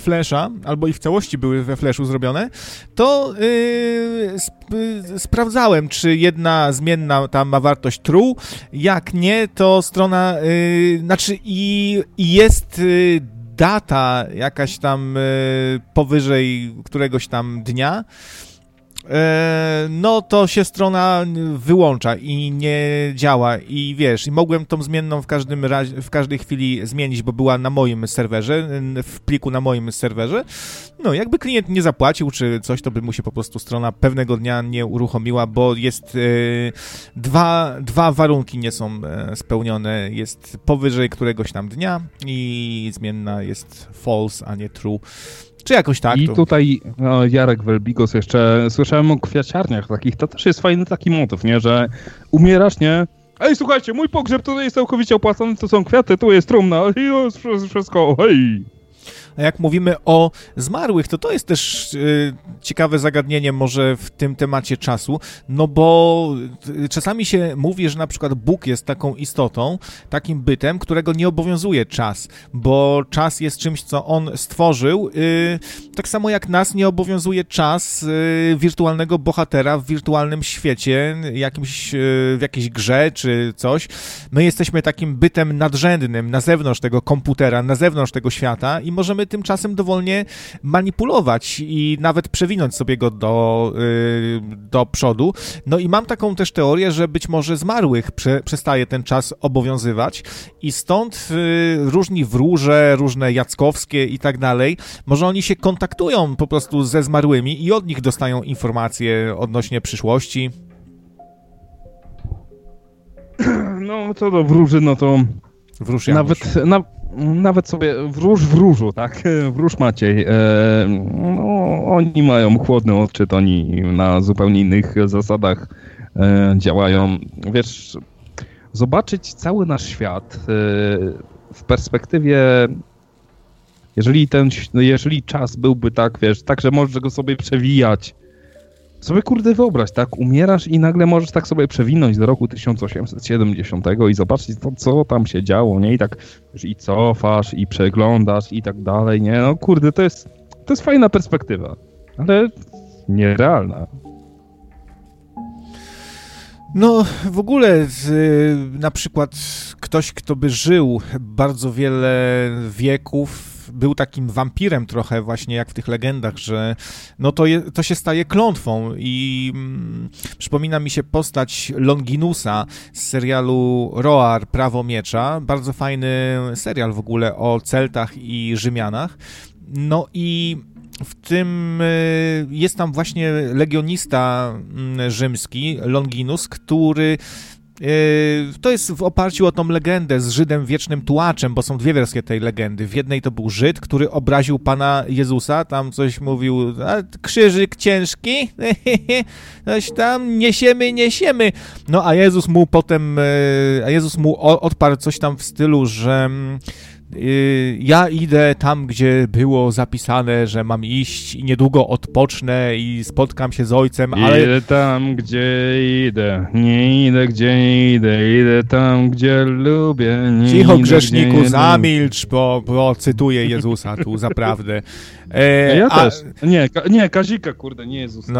Flasha, albo i w całości były we Flashu zrobione, to sprawdzałem, czy jedna zmienna tam ma wartość true, jak nie, to strona, i jest data jakaś tam powyżej któregoś tam dnia, no to się strona wyłącza i nie działa i wiesz, i mogłem tą zmienną w każdej chwili zmienić, bo była na moim serwerze, w pliku na moim serwerze. No, jakby klient nie zapłacił czy coś, to by mu się po prostu strona pewnego dnia nie uruchomiła, bo jest dwa warunki nie są spełnione, jest powyżej któregoś tam dnia i zmienna jest false, a nie true. Czy jakoś tak? I tutaj Jarek Welbigos jeszcze, słyszałem o kwiaciarniach takich, to też jest fajny taki motyw, nie, że umierasz, nie? Ej, słuchajcie, mój pogrzeb tutaj jest całkowicie opłacony, to są kwiaty, tu jest trumna, i jest wszystko, hej! A jak mówimy o zmarłych, to jest też ciekawe zagadnienie może w tym temacie czasu, no bo czasami się mówi, że na przykład Bóg jest taką istotą, takim bytem, którego nie obowiązuje czas, bo czas jest czymś, co on stworzył, tak samo jak nas nie obowiązuje czas wirtualnego bohatera w wirtualnym świecie, w jakiejś grze czy coś. My jesteśmy takim bytem nadrzędnym na zewnątrz tego komputera, na zewnątrz tego świata i możemy tymczasem dowolnie manipulować i nawet przewinąć sobie go do przodu. No i mam taką też teorię, że być może zmarłych przestaje ten czas obowiązywać i stąd różni wróże, różne jackowskie i tak dalej, może oni się kontaktują po prostu ze zmarłymi i od nich dostają informacje odnośnie przyszłości. No, co do wróży, no to wróż nawet sobie wróżu, tak? Wróż Maciej. No, oni mają chłodny odczyt, oni na zupełnie innych zasadach działają. Wiesz, zobaczyć cały nasz świat w perspektywie, jeżeli czas byłby tak, wiesz, tak, że możesz go sobie przewijać, sobie kurde wyobraź, tak, umierasz i nagle możesz tak sobie przewinąć do roku 1870 i zobaczyć to, co tam się działo, nie? I tak i cofasz, i przeglądasz, i tak dalej, nie? No kurde, to jest fajna perspektywa, ale nierealna. No, w ogóle na przykład ktoś, kto by żył bardzo wiele wieków, był takim wampirem trochę właśnie jak w tych legendach, że no to się staje klątwą i przypomina mi się postać Longinusa z serialu Roar, Prawo Miecza, bardzo fajny serial w ogóle o Celtach i Rzymianach, no i w tym jest tam właśnie legionista rzymski, Longinus, który to jest w oparciu o tą legendę z Żydem wiecznym tułaczem, bo są dwie wersje tej legendy. W jednej to był Żyd, który obraził Pana Jezusa, tam coś mówił, a krzyżyk ciężki, coś tam, niesiemy. No a Jezus mu odparł coś tam w stylu, że ja idę tam, gdzie było zapisane, że mam iść i niedługo odpocznę i spotkam się z Ojcem, ale... Idę tam, gdzie idę, nie idę, gdzie nie idę, idę tam, gdzie lubię, nie Cicho, idę, grzeszniku, zamilcz, bo cytuję Jezusa tu, zaprawdę. Ja też. Nie, Kazika, kurde, nie Jezusa.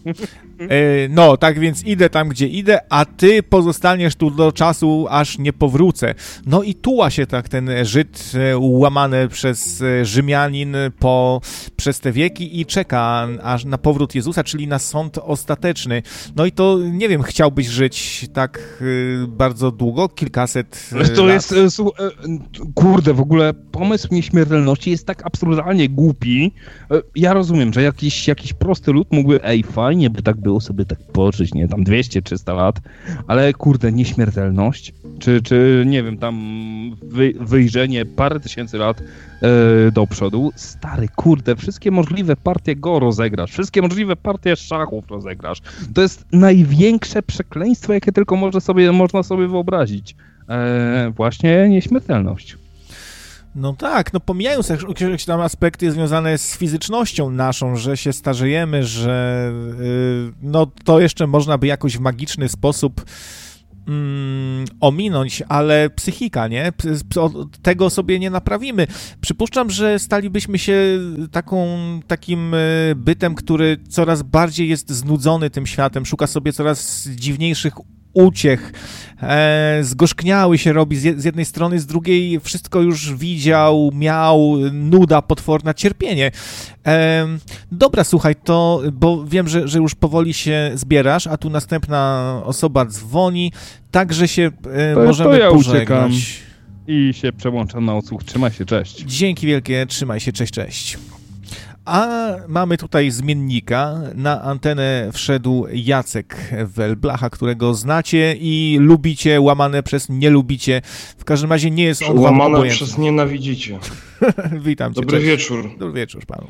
No, tak więc idę tam, gdzie idę, a ty pozostaniesz tu do czasu, aż nie powrócę. No i tuła się tak ten Żyd łamany przez Rzymianin przez te wieki i czeka aż na powrót Jezusa, czyli na sąd ostateczny. No i to, nie wiem, chciałbyś żyć tak bardzo długo, kilkaset to lat? jest, kurde, w ogóle pomysł nieśmiertelności jest tak absurdalnie głupi. Ja rozumiem, że jakiś prosty lud mógłby, fajnie by tak było sobie tak pożyć, nie, tam 200-300 lat, ale kurde, nieśmiertelność, czy nie wiem, tam wyjrzenie parę tysięcy lat do przodu, stary, kurde, wszystkie możliwe partie go rozegrasz, wszystkie możliwe partie szachów rozegrasz. To jest największe przekleństwo, jakie tylko można sobie wyobrazić. Właśnie nieśmiertelność. No tak, no pomijając jakieś tam aspekty związane z fizycznością naszą, że się starzejemy, że no to jeszcze można by jakoś w magiczny sposób ominąć, ale psychika, nie? Tego sobie nie naprawimy. Przypuszczam, że stalibyśmy się takim bytem, który coraz bardziej jest znudzony tym światem, szuka sobie coraz dziwniejszych uciech, zgorzkniały się robi z jednej strony, z drugiej wszystko już widział, miał, nuda, potworna, cierpienie. Dobra, słuchaj, to, bo wiem, że już powoli się zbierasz, a tu następna osoba dzwoni, także się możemy ja pożegnać. Uciekam i się przełączam na odsłuch. Trzymaj się, cześć. Dzięki wielkie, trzymaj się, cześć. A mamy tutaj zmiennika. Na antenę wszedł Jacek Welblacha, którego znacie i lubicie, łamane przez nie lubicie. W każdym razie nie jest on wam łamane obojętny. przez nienawidzicie. Witam cię. Dobry wieczór. Dobry wieczór panu.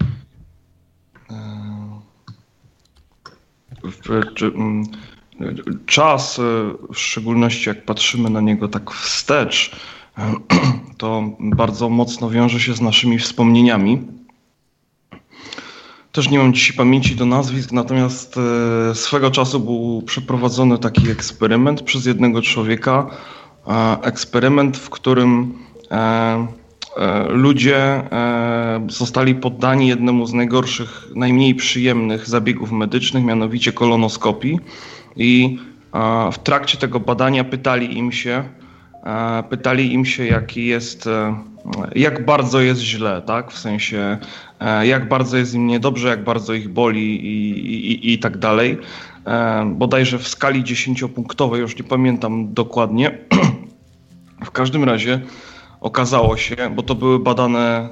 Czas, w szczególności jak patrzymy na niego tak wstecz, to bardzo mocno wiąże się z naszymi wspomnieniami. Też nie mam dzisiaj pamięci do nazwisk, natomiast swego czasu był przeprowadzony taki eksperyment przez jednego człowieka. Eksperyment, w którym ludzie zostali poddani jednemu z najgorszych, najmniej przyjemnych zabiegów medycznych, mianowicie kolonoskopii. I w trakcie tego badania pytali im się, jak bardzo jest źle, tak? W sensie, jak bardzo jest im niedobrze, jak bardzo ich boli i tak dalej. Bodajże w skali 10-punktowej, już nie pamiętam dokładnie. W każdym razie okazało się, bo to były badane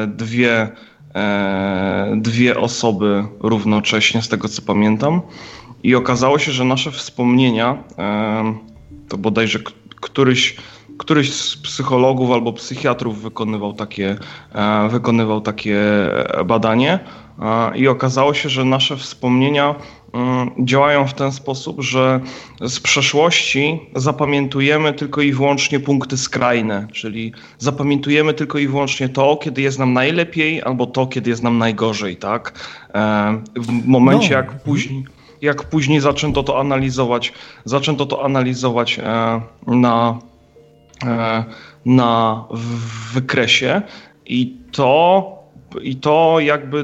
dwie osoby równocześnie, z tego co pamiętam. I okazało się, że nasze wspomnienia, to bodajże któryś z psychologów albo psychiatrów wykonywał takie badanie i okazało się, że nasze wspomnienia działają w ten sposób, że z przeszłości zapamiętujemy tylko i wyłącznie punkty skrajne, czyli zapamiętujemy tylko i wyłącznie to, kiedy jest nam najlepiej, albo to, kiedy jest nam najgorzej, tak? W momencie, jak później zaczęto to analizować na wykresie i to jakby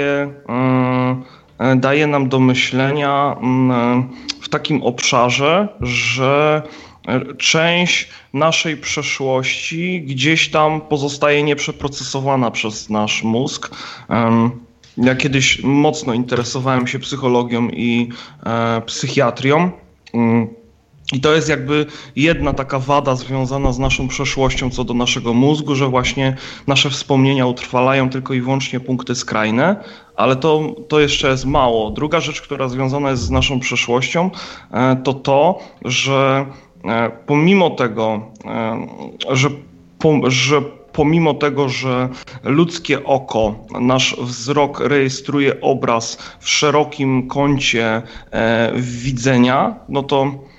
daje nam do myślenia w takim obszarze, że część naszej przeszłości gdzieś tam pozostaje nieprzeprocesowana przez nasz mózg. Ja kiedyś mocno interesowałem się psychologią i psychiatrią. I to jest jakby jedna taka wada związana z naszą przeszłością co do naszego mózgu, że właśnie nasze wspomnienia utrwalają tylko i wyłącznie punkty skrajne, ale to jeszcze jest mało. Druga rzecz, która związana jest z naszą przeszłością, to, że pomimo tego, że ludzkie oko, nasz wzrok rejestruje obraz w szerokim kącie widzenia, no to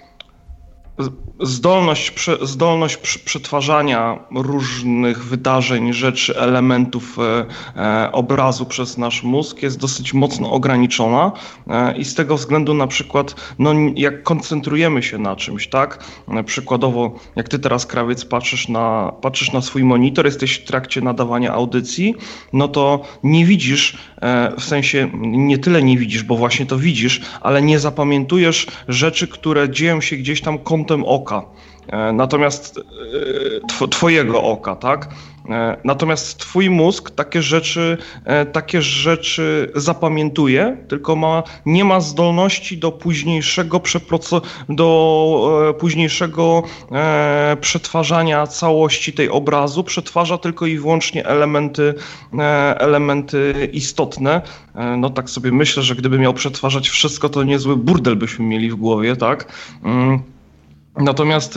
zdolność przetwarzania różnych wydarzeń, rzeczy, elementów obrazu przez nasz mózg jest dosyć mocno ograniczona i z tego względu na przykład, no jak koncentrujemy się na czymś, tak? Przykładowo, jak ty teraz, Krawiec, patrzysz na swój monitor, jesteś w trakcie nadawania audycji, no to nie widzisz, w sensie nie tyle nie widzisz, bo właśnie to widzisz, ale nie zapamiętujesz rzeczy, które dzieją się gdzieś tam kątem oka. Natomiast twojego oka, tak? Natomiast twój mózg takie rzeczy zapamiętuje, tylko nie ma zdolności do późniejszego przetwarzania całości tej obrazu, przetwarza tylko i wyłącznie elementy istotne. No tak sobie myślę, że gdyby miał przetwarzać wszystko, to niezły burdel byśmy mieli w głowie, tak? Natomiast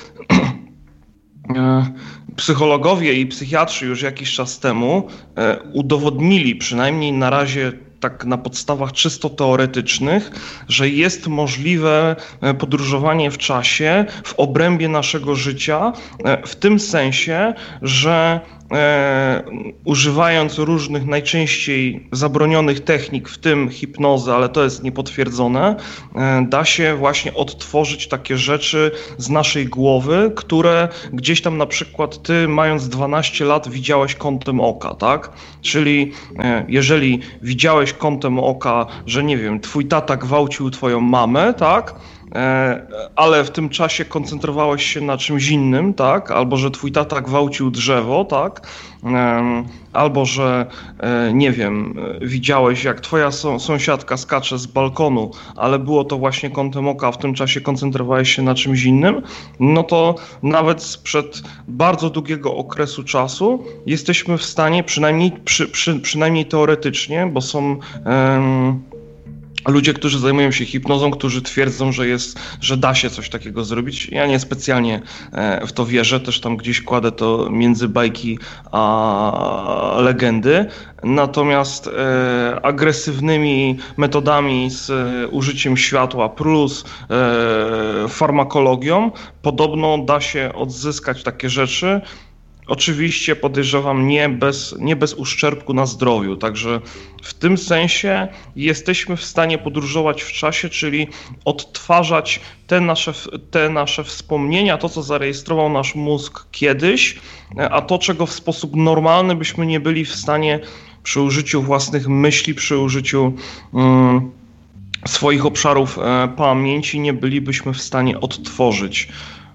psychologowie i psychiatrzy już jakiś czas temu udowodnili, przynajmniej na razie tak na podstawach czysto teoretycznych, że jest możliwe podróżowanie w czasie w obrębie naszego życia, w tym sensie, że używając różnych najczęściej zabronionych technik, w tym hipnozy, ale to jest niepotwierdzone, da się właśnie odtworzyć takie rzeczy z naszej głowy, które gdzieś tam na przykład ty, mając 12 lat, widziałeś kątem oka, tak? Czyli jeżeli widziałeś kątem oka, że nie wiem, twój tata gwałcił twoją mamę, tak? Ale w tym czasie koncentrowałeś się na czymś innym, tak? Albo że twój tata gwałcił drzewo, tak? Albo że, nie wiem, widziałeś, jak twoja sąsiadka skacze z balkonu, ale było to właśnie kątem oka, a w tym czasie koncentrowałeś się na czymś innym, no to nawet sprzed bardzo długiego okresu czasu jesteśmy w stanie, przynajmniej teoretycznie, bo są ludzie, którzy zajmują się hipnozą, którzy twierdzą, że da się coś takiego zrobić. Ja niespecjalnie w to wierzę, też tam gdzieś kładę to między bajki a legendy. Natomiast agresywnymi metodami z użyciem światła plus farmakologią podobno da się odzyskać takie rzeczy. Oczywiście podejrzewam nie bez uszczerbku na zdrowiu, także w tym sensie jesteśmy w stanie podróżować w czasie, czyli odtwarzać te nasze wspomnienia, to co zarejestrował nasz mózg kiedyś, a to czego w sposób normalny byśmy nie byli w stanie przy użyciu własnych myśli, przy użyciu swoich obszarów pamięci nie bylibyśmy w stanie odtworzyć.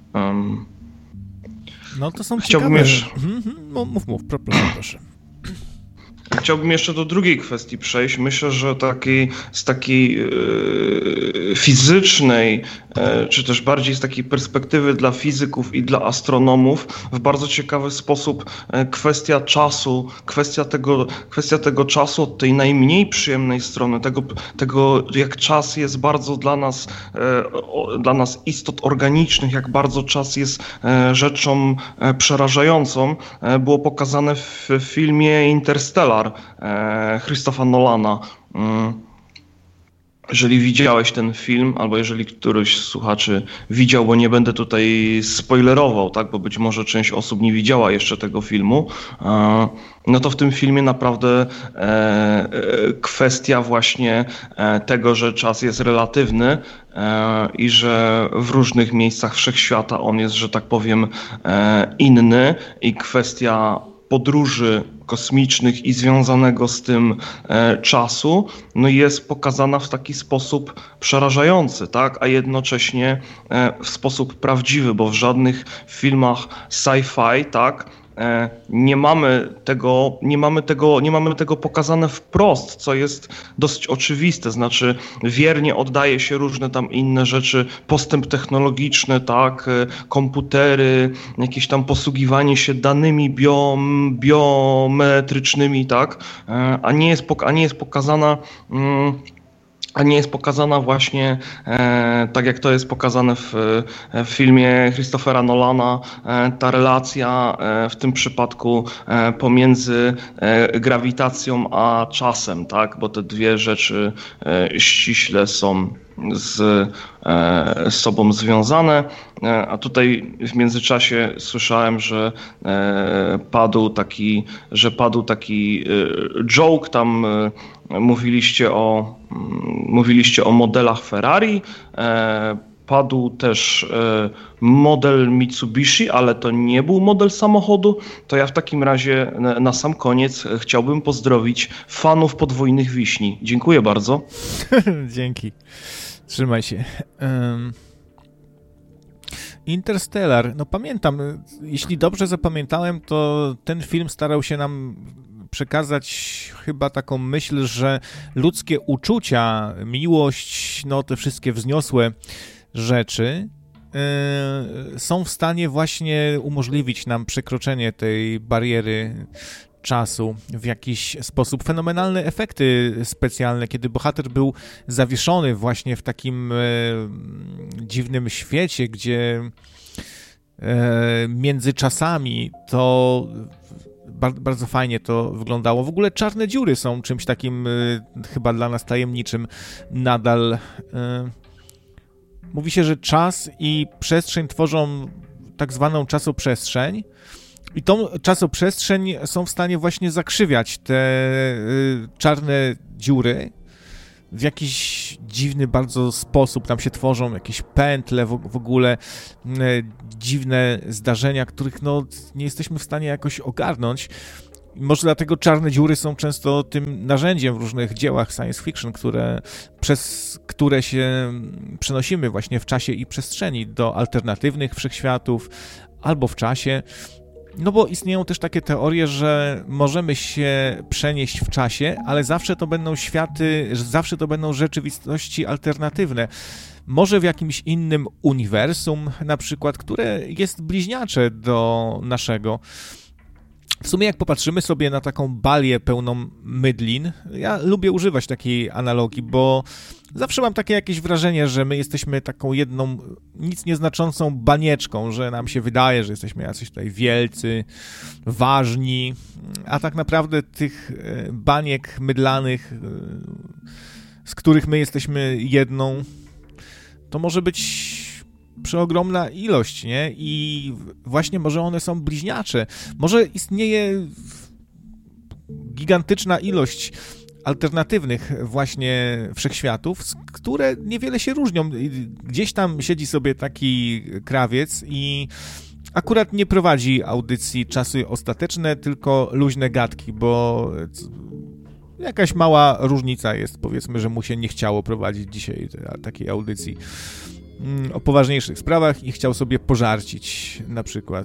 No to są Chciałbym ciekawe. jeszcze... Mów, proszę. Chciałbym jeszcze do drugiej kwestii przejść. Myślę, że z takiej fizycznej, czy też bardziej z takiej perspektywy dla fizyków i dla astronomów w bardzo ciekawy sposób kwestia czasu, kwestia tego czasu od tej najmniej przyjemnej strony, tego jak czas jest bardzo dla nas istot organicznych, jak bardzo czas jest rzeczą przerażającą, było pokazane w filmie Interstellar Christopha Nolana. Jeżeli widziałeś ten film, albo jeżeli któryś z słuchaczy widział, bo nie będę tutaj spoilerował, tak, bo być może część osób nie widziała jeszcze tego filmu, no to w tym filmie naprawdę kwestia właśnie tego, że czas jest relatywny i że w różnych miejscach wszechświata on jest, że tak powiem, inny i kwestia podróży kosmicznych i związanego z tym czasu, no jest pokazana w taki sposób przerażający, tak, a jednocześnie w sposób prawdziwy, bo w żadnych filmach sci-fi, tak, nie mamy tego pokazane wprost, co jest dosyć oczywiste, znaczy wiernie oddaje się różne tam inne rzeczy, postęp technologiczny, tak, komputery, jakieś tam posługiwanie się danymi biometrycznymi, tak, a nie jest pokazana właśnie tak jak to jest pokazane w filmie Christophera Nolana, ta relacja w tym przypadku pomiędzy grawitacją a czasem, tak? Bo te dwie rzeczy ściśle są z sobą związane, a tutaj w międzyczasie słyszałem, że padł taki joke, tam mówiliście o modelach Ferrari, padł też model Mitsubishi, ale to nie był model samochodu, to ja w takim razie na sam koniec chciałbym pozdrowić fanów podwójnych wiśni. Dziękuję bardzo. Dzięki. Trzymaj się. Interstellar, no pamiętam, jeśli dobrze zapamiętałem, to ten film starał się nam przekazać chyba taką myśl, że ludzkie uczucia, miłość, no te wszystkie wzniosłe rzeczy są w stanie właśnie umożliwić nam przekroczenie tej bariery czasu w jakiś sposób. Fenomenalne efekty specjalne, kiedy bohater był zawieszony właśnie w takim dziwnym świecie, gdzie między czasami to bardzo fajnie to wyglądało. W ogóle czarne dziury są czymś takim chyba dla nas tajemniczym nadal. Mówi się, że czas i przestrzeń tworzą tak zwaną czasoprzestrzeń, I tą czasoprzestrzeń są w stanie właśnie zakrzywiać te czarne dziury w jakiś dziwny bardzo sposób. Tam się tworzą jakieś pętle w ogóle, dziwne zdarzenia, których no nie jesteśmy w stanie jakoś ogarnąć. Może dlatego czarne dziury są często tym narzędziem w różnych dziełach science fiction, przez które się przenosimy właśnie w czasie i przestrzeni do alternatywnych wszechświatów albo w czasie. No bo istnieją też takie teorie, że możemy się przenieść w czasie, ale zawsze to będą światy, zawsze to będą rzeczywistości alternatywne. Może w jakimś innym uniwersum na przykład, które jest bliźniacze do naszego. W sumie jak popatrzymy sobie na taką balię pełną mydlin, ja lubię używać takiej analogii, bo zawsze mam takie jakieś wrażenie, że my jesteśmy taką jedną nic nieznaczącą banieczką, że nam się wydaje, że jesteśmy jacyś tutaj wielcy, ważni, a tak naprawdę tych baniek mydlanych, z których my jesteśmy jedną, to może być przeogromna ilość, nie? I właśnie może one są bliźniacze. Może istnieje gigantyczna ilość alternatywnych właśnie wszechświatów, które niewiele się różnią. Gdzieś tam siedzi sobie taki krawiec i akurat nie prowadzi audycji Czasy Ostateczne, tylko luźne gadki, bo jakaś mała różnica jest, powiedzmy, że mu się nie chciało prowadzić dzisiaj takiej audycji o poważniejszych sprawach i chciał sobie pożarcić na przykład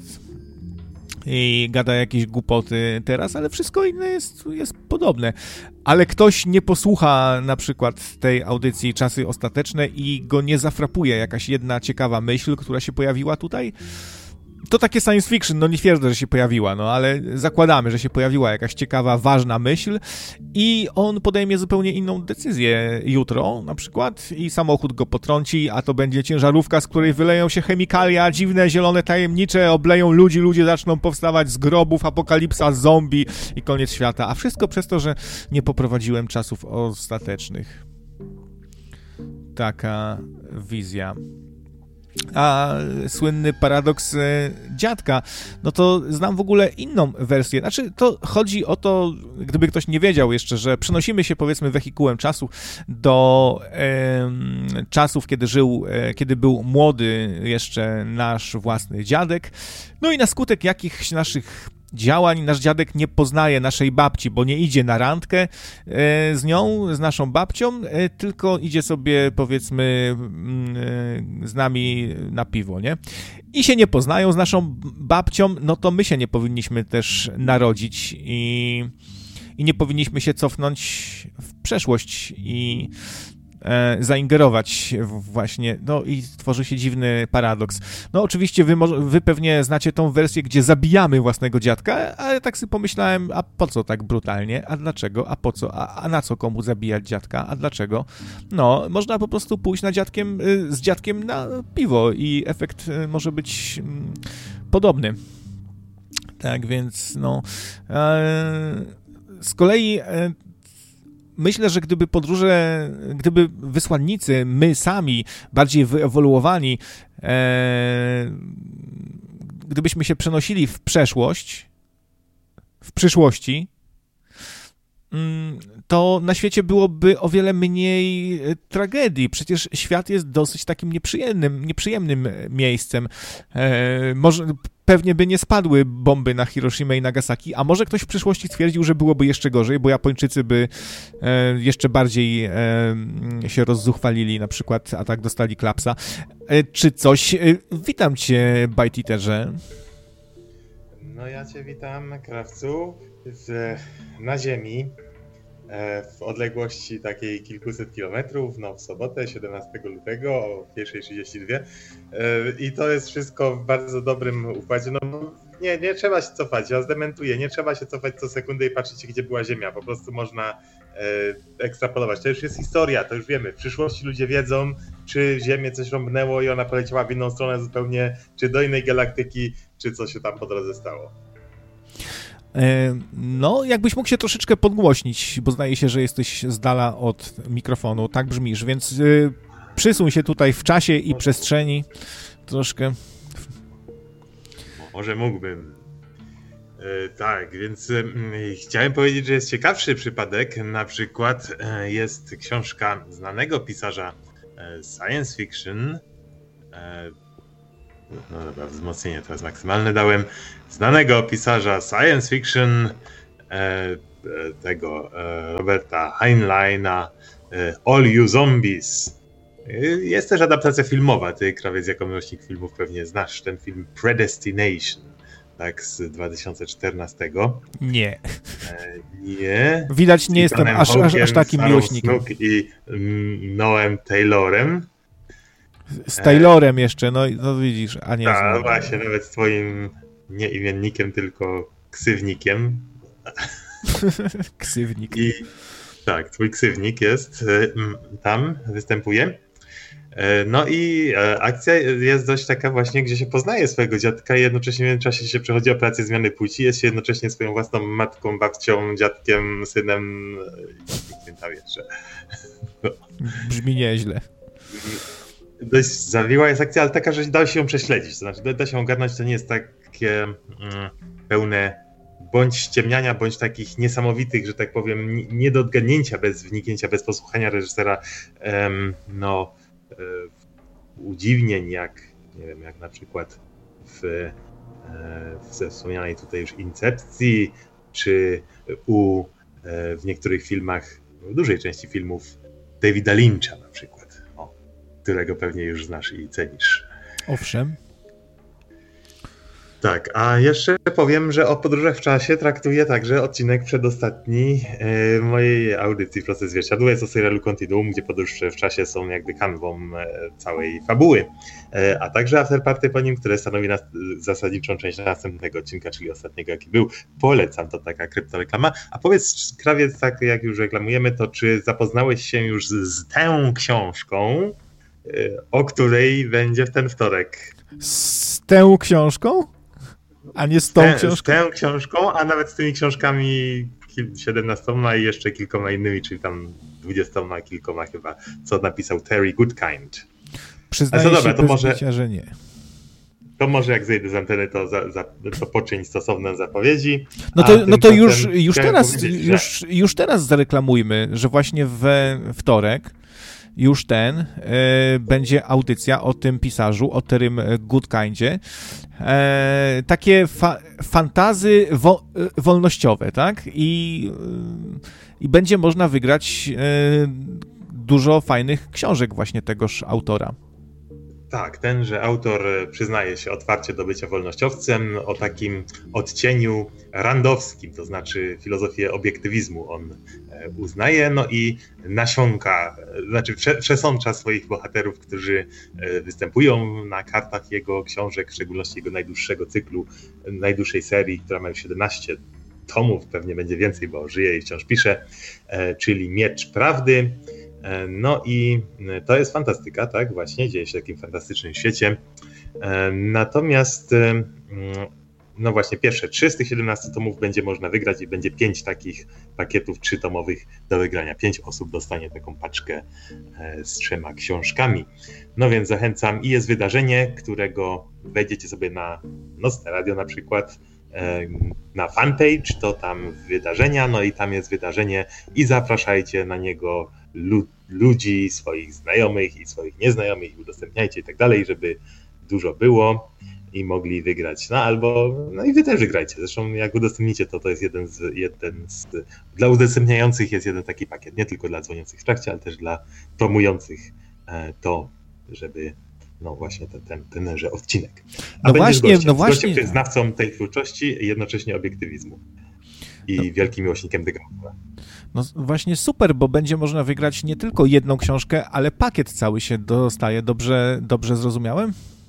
i gada jakieś głupoty teraz, ale wszystko inne jest podobne. Ale ktoś nie posłucha na przykład tej audycji Czasy Ostateczne i go nie zafrapuje jakaś jedna ciekawa myśl, która się pojawiła tutaj. To takie science fiction, no nie twierdzę, że się pojawiła, no ale zakładamy, że się pojawiła jakaś ciekawa, ważna myśl i on podejmie zupełnie inną decyzję jutro na przykład i samochód go potrąci, a to będzie ciężarówka, z której wyleją się chemikalia, dziwne, zielone, tajemnicze, obleją ludzi, ludzie zaczną powstawać z grobów, apokalipsa, zombie i koniec świata, a wszystko przez to, że nie poprowadziłem czasów ostatecznych. Taka wizja. A słynny paradoks dziadka, no to znam w ogóle inną wersję. Znaczy, to chodzi o to, gdyby ktoś nie wiedział jeszcze, że przenosimy się, powiedzmy, wehikułem czasu do czasów, kiedy był młody jeszcze nasz własny dziadek. No i na skutek jakichś naszych działań nasz dziadek nie poznaje naszej babci, bo nie idzie na randkę z nią, z naszą babcią, tylko idzie sobie, powiedzmy, z nami na piwo, nie? I się nie poznają z naszą babcią, no to my się nie powinniśmy też narodzić i nie powinniśmy się cofnąć w przeszłość i zaingerować właśnie, no i tworzy się dziwny paradoks. No oczywiście wy pewnie znacie tą wersję, gdzie zabijamy własnego dziadka, ale tak sobie pomyślałem, a po co tak brutalnie, a dlaczego, a po co, a na co komu zabijać dziadka, a dlaczego? No, można po prostu pójść z dziadkiem na piwo i efekt może być podobny. Tak więc, no... Z kolei myślę, że gdyby wysłannicy, my sami, bardziej wyewoluowani, gdybyśmy się przenosili w przeszłość, w przyszłości, to na świecie byłoby o wiele mniej tragedii. Przecież świat jest dosyć takim nieprzyjemnym miejscem. Może pewnie by nie spadły bomby na Hiroshimę i Nagasaki, a może ktoś w przyszłości twierdził, że byłoby jeszcze gorzej, bo Japończycy by jeszcze bardziej się rozzuchwalili, na przykład, a tak dostali klapsa. Czy coś? Witam cię, Bajtiterze. No ja cię witam, krawcu, na ziemi, w odległości takiej kilkuset kilometrów, no w sobotę, 17 lutego o 1:32 i to jest wszystko w bardzo dobrym układzie. No nie trzeba się cofać, ja zdementuję, nie trzeba się cofać co sekundę i patrzeć, gdzie była Ziemia, po prostu można ekstrapolować. To już jest historia, to już wiemy, w przyszłości ludzie wiedzą, czy Ziemię coś rąbnęło i ona poleciała w inną stronę zupełnie, czy do innej galaktyki, czy co się tam po drodze stało. No, jakbyś mógł się troszeczkę podgłośnić, bo zdaje się, że jesteś z dala od mikrofonu, tak brzmisz, więc przysuń się tutaj w czasie i przestrzeni troszkę. Może mógłbym. Tak, więc chciałem powiedzieć, że jest ciekawszy przypadek. Na przykład jest książka znanego pisarza science fiction. No dobra, wzmocnienie teraz maksymalne dałem. Znanego pisarza science fiction tego Roberta Heinleina All You Zombies. Jest też adaptacja filmowa. Ty, krawiec, jako miłośnik filmów, pewnie znasz ten film Predestination, tak, z 2014. Nie. Nie. Widać, nie jestem aż takim miłośnikiem. Snook i Noem Taylorem. Z Taylorem jeszcze, no widzisz, a nie. Tak, właśnie, nawet z twoim nie imiennikiem, tylko ksywnikiem. Ksywnik. Tak, twój ksywnik jest, tam występuje. No i akcja jest dość taka właśnie, gdzie się poznaje swojego dziadka i jednocześnie w międzyczasie się przechodzi operację zmiany płci, jest się jednocześnie swoją własną matką, babcią, dziadkiem, synem i kim tam jeszcze. Brzmi nieźle. Dość zawiła jest akcja, ale taka, że da się ją prześledzić, to znaczy da się ogarnąć, to nie jest takie pełne bądź ściemniania, bądź takich niesamowitych, że tak powiem, nie do odgadnięcia bez wniknięcia, bez posłuchania reżysera, udziwnień, jak nie wiem, jak na przykład w wspomnianej tutaj już Incepcji, czy w niektórych filmach, w dużej części filmów Davida Lyncha na przykład, którego pewnie już znasz i cenisz. Owszem. Tak, a jeszcze powiem, że o podróżach w czasie traktuję także odcinek przedostatni mojej audycji Proces Zwierciadła. Jest o serialu Continuum, gdzie podróże w czasie są jakby kanwą całej fabuły. A także afterparty po nim, które stanowi zasadniczą część następnego odcinka, czyli ostatniego jaki był. Polecam, to taka kryptoreklama. A powiedz, krawiec, tak jak już reklamujemy, to czy zapoznałeś się już z tą książką, o której będzie w ten wtorek? Z tą książką? A nie z tą książką? Z tą książką, a nawet z tymi książkami 17 i jeszcze kilkoma innymi, czyli tam 20 kilkoma chyba, co napisał Terry Goodkind. Przyznaję się bez bicia, że nie. To może jak zejdę z anteny, to poczyń stosowne zapowiedzi. No to już teraz zareklamujmy, że właśnie we wtorek już będzie audycja o tym pisarzu, o Terrym Goodkindzie. Takie fantazy wolnościowe, tak? I będzie można wygrać dużo fajnych książek właśnie tegoż autora. Tak, tenże autor przyznaje się otwarcie do bycia wolnościowcem, o takim odcieniu randowskim, to znaczy filozofię obiektywizmu on uznaje, no i nasiąka, znaczy przesącza swoich bohaterów, którzy występują na kartach jego książek, w szczególności jego najdłuższego cyklu, najdłuższej serii, która ma już 17 tomów, pewnie będzie więcej, bo żyje i wciąż pisze, czyli Miecz Prawdy. No i to jest fantastyka, tak? Właśnie dzieje się w takim fantastycznym świecie. Natomiast no właśnie pierwsze 3 z tych 17 tomów będzie można wygrać i będzie 5 takich pakietów 3-tomowych do wygrania. 5 osób dostanie taką paczkę z 3 książkami. No więc zachęcam i jest wydarzenie, którego wejdziecie sobie na Nocne Radio na przykład, na fanpage, to tam wydarzenia, no i tam jest wydarzenie i zapraszajcie na niego ludzi, swoich znajomych i swoich nieznajomych, udostępniajcie i tak dalej, żeby dużo było i mogli wygrać. No i wy też wygrajcie. Zresztą jak udostępnicie to jest jeden z dla udostępniających jest jeden taki pakiet, nie tylko dla dzwoniących w trakcie, ale też dla promujących to, żeby no właśnie tenże odcinek. A będziesz gościem, znawcą tej twórczości i jednocześnie obiektywizmu i wielkim miłośnikiem Degrauta. No właśnie super, bo będzie można wygrać nie tylko jedną książkę, ale pakiet cały się dostaje. Dobrze zrozumiałem?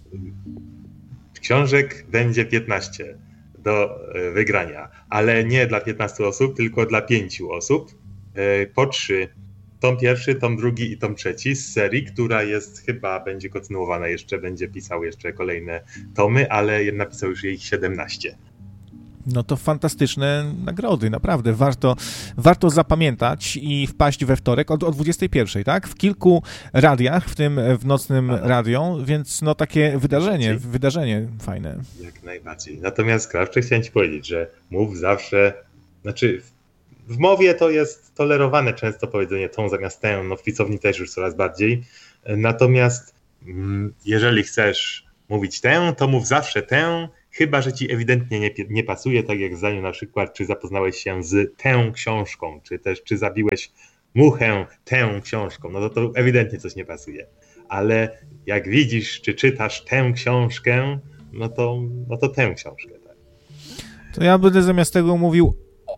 Książek będzie 15 do wygrania, ale nie dla 15 osób, tylko dla 5 osób. Po 3. Tom pierwszy, tom drugi i tom trzeci z serii, która jest chyba, będzie kontynuowana jeszcze, będzie pisał jeszcze kolejne tomy, ale napisał już ich 17. No to fantastyczne nagrody, naprawdę. Warto zapamiętać i wpaść we wtorek o 21, tak? W kilku radiach, w tym w Nocnym Radio, więc no takie wydarzenie fajne. Jak najbardziej. Natomiast Krawcze, chciałem ci powiedzieć, że mów zawsze, znaczy w mowie to jest tolerowane często powiedzenie tą zamiast tę, no w pisowni też już coraz bardziej. Natomiast jeżeli chcesz mówić tę, to mów zawsze tę, chyba że ci ewidentnie nie pasuje, tak jak w zdaniu na przykład, czy zapoznałeś się z tę książką, czy też czy zabiłeś muchę tę książką, no to ewidentnie coś nie pasuje. Ale jak widzisz, czy czytasz tę książkę, no to tę książkę. Tak. To ja będę zamiast tego mówił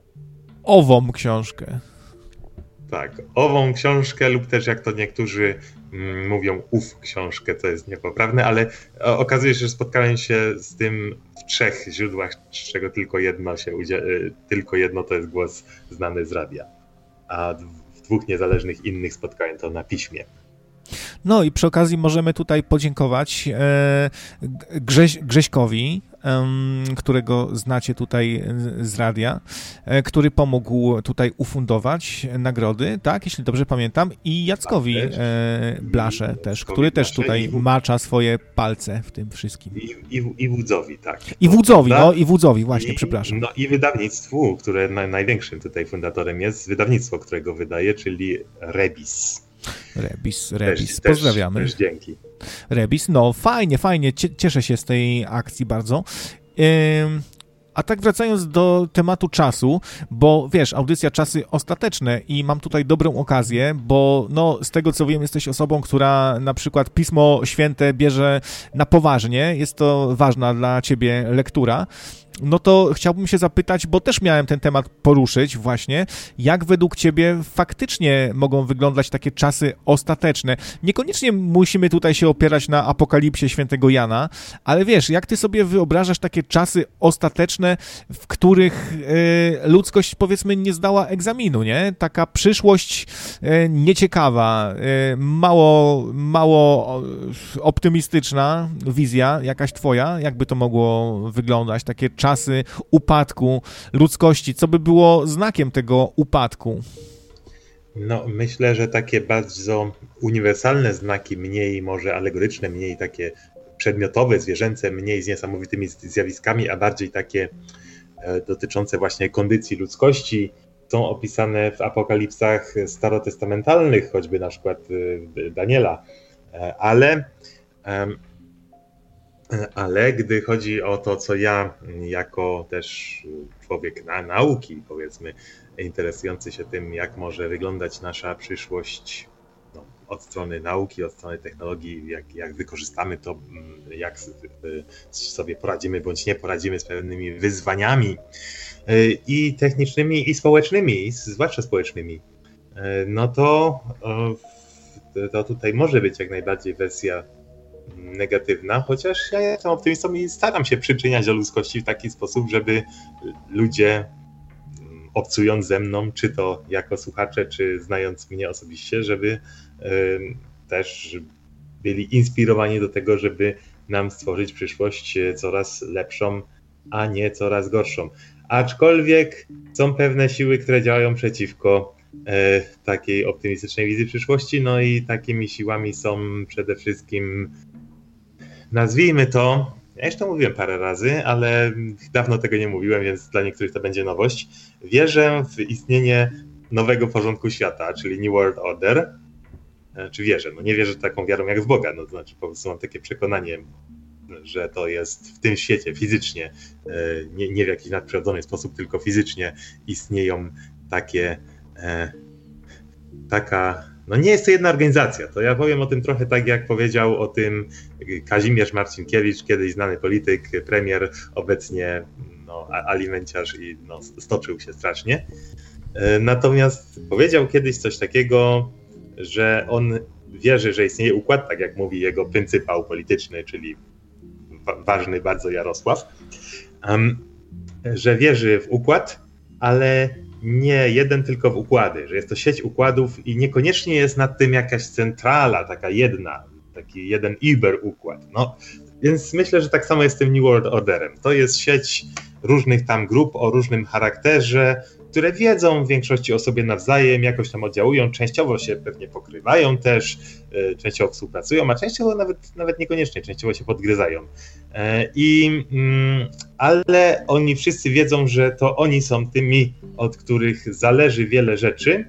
ową książkę. Tak, ową książkę lub też jak to niektórzy mówią książkę, to jest niepoprawne, ale okazuje się, że spotkałem się z tym w 3 źródłach, z czego tylko jedno to jest głos znany z radia, a w 2 niezależnych innych spotkałem to na piśmie. No i przy okazji możemy tutaj podziękować Grześkowi, którego znacie tutaj z radia, który pomógł tutaj ufundować nagrody, tak, jeśli dobrze pamiętam, i Jackowi Blasze też, który też tutaj macza swoje palce w tym wszystkim. I Wódzowi, tak. I Wódzowi, właśnie, przepraszam. No i wydawnictwu, które największym tutaj fundatorem jest, wydawnictwo, którego wydaje, czyli Rebis. Rebis. Pozdrawiamy. Też dzięki. Rebis, no fajnie, cieszę się z tej akcji bardzo. A tak wracając do tematu czasu, bo wiesz, audycja Czasy Ostateczne i mam tutaj dobrą okazję, bo no z tego co wiem jesteś osobą, która na przykład Pismo Święte bierze na poważnie, jest to ważna dla ciebie lektura. No to chciałbym się zapytać, bo też miałem ten temat poruszyć właśnie, jak według ciebie faktycznie mogą wyglądać takie czasy ostateczne? Niekoniecznie musimy tutaj się opierać na Apokalipsie Świętego Jana, ale wiesz, jak ty sobie wyobrażasz takie czasy ostateczne, w których ludzkość powiedzmy nie zdała egzaminu, nie? Taka przyszłość nieciekawa, mało optymistyczna wizja jakaś twoja, jakby to mogło wyglądać, takie czasy upadku ludzkości, co by było znakiem tego upadku? No, myślę, że takie bardzo uniwersalne znaki, mniej może alegoryczne, mniej takie przedmiotowe, zwierzęce, mniej z niesamowitymi zjawiskami, a bardziej takie dotyczące właśnie kondycji ludzkości, są opisane w apokalipsach starotestamentalnych, choćby na przykład Daniela, ale gdy chodzi o to, co ja jako też człowiek nauki, powiedzmy, interesujący się tym, jak może wyglądać nasza przyszłość od strony nauki, od strony technologii, jak wykorzystamy to, jak sobie poradzimy bądź nie poradzimy z pewnymi wyzwaniami i technicznymi, i społecznymi, zwłaszcza społecznymi, no to tutaj może być jak najbardziej wersja negatywna, chociaż ja jestem optymistą i staram się przyczyniać do ludzkości w taki sposób, żeby ludzie obcując ze mną, czy to jako słuchacze, czy znając mnie osobiście, żeby też byli inspirowani do tego, żeby nam stworzyć przyszłość coraz lepszą, a nie coraz gorszą. Aczkolwiek są pewne siły, które działają przeciwko takiej optymistycznej wizji przyszłości, no i takimi siłami są przede wszystkim, nazwijmy to, ja już to mówiłem parę razy, ale dawno tego nie mówiłem, więc dla niektórych to będzie nowość. Wierzę w istnienie nowego porządku świata, czyli New World Order. Czy wierzę? No nie wierzę taką wiarą jak w Boga, no to znaczy po prostu mam takie przekonanie, że to jest w tym świecie fizycznie, nie w jakiś nadprzyrodzony sposób, tylko fizycznie istnieją no nie jest to jedna organizacja, to ja powiem o tym trochę tak, jak powiedział o tym Kazimierz Marcinkiewicz, kiedyś znany polityk, premier, obecnie alimenciarz i stoczył się strasznie. Natomiast powiedział kiedyś coś takiego, że on wierzy, że istnieje układ, tak jak mówi jego pryncypał polityczny, czyli ważny bardzo Jarosław, że wierzy w układ, ale nie jeden, tylko w układy, że jest to sieć układów i niekoniecznie jest nad tym jakaś centrala, taka jedna, taki jeden Iber układ. No, Więc myślę, że tak samo jest z tym New World Orderem. To jest sieć różnych tam grup o różnym charakterze, które wiedzą w większości o sobie nawzajem, jakoś tam oddziałują, częściowo się pewnie pokrywają też, częściowo współpracują, a częściowo nawet niekoniecznie, częściowo się podgryzają. Ale oni wszyscy wiedzą, że to oni są tymi, od których zależy wiele rzeczy,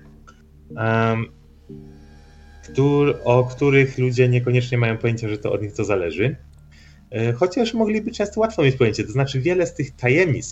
o których ludzie niekoniecznie mają pojęcie, że to od nich to zależy. Chociaż mogliby często łatwo mieć pojęcie, to znaczy wiele z tych tajemnic,